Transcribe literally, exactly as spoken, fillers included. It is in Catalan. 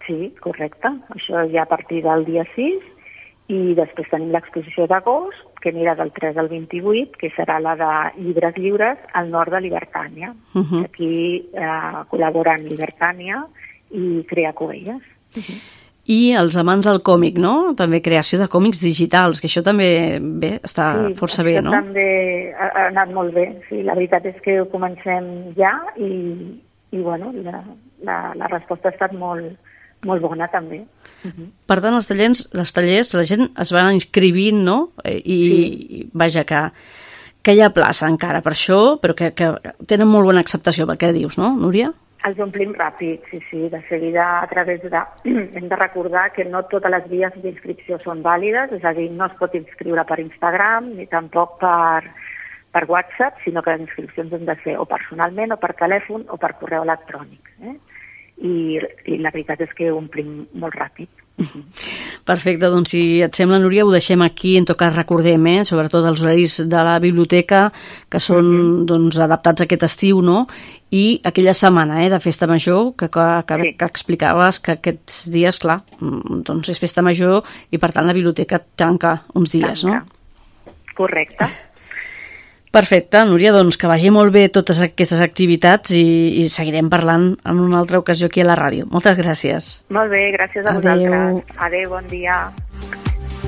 Sí, correcte. Això ja a partir del dia sis, i després tenim l'exposició d'agost, que anirà del tres al vint-i-vuit, que serà la de llibres lliures al nord de Libertània. Uh-huh. Aquí eh, col·laboren Libertània i Crea Covelles. Uh-huh. I els amants del còmic, no? També creació de còmics digitals, que això també bé, està sí, força bé, no? Sí, també ha, ha anat molt bé. Sí, la veritat és que ho comencem ja i, i bueno, la, la, la resposta ha estat molt, molt bona també. Uh-huh. Per tant, els tallers, els tallers, la gent es va inscrivint, no? I, sí. Vaja, que, que hi ha plaça encara per això, però que, que tenen molt bona acceptació pel que dius, no, Núria? Els omplim ràpid, sí, sí, de seguida a través de... Hem de recordar que no totes les vies d'inscripció són vàlides, és a dir, no es pot inscriure per Instagram ni tampoc per, per WhatsApp, sinó que les inscripcions han de ser o personalment o per telèfon o per correu electrònic. Eh? I, I la veritat és que ho omplim molt ràpid. Perfecte, doncs si et sembla, Núria, ho deixem aquí. En tot cas recordem, eh, sobretot els horaris de la biblioteca, que són uh-huh. doncs, adaptats a aquest estiu, no? I aquella setmana eh, de festa major que, que, que, sí. que explicaves que aquests dies, clar, doncs és festa major i per tant la biblioteca tanca uns dies, tanca. No? Correcte. Perfecte, Núria, doncs que vagi molt bé totes aquestes activitats i, i seguirem parlant en una altra ocasió aquí a la ràdio. Moltes gràcies. Molt bé, gràcies a Adeu. vosaltres. Adéu, bon dia.